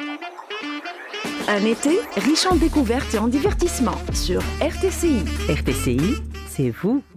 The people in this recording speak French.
Un été riche en découvertes et en divertissements sur RTCI. RTCI, c'est vous.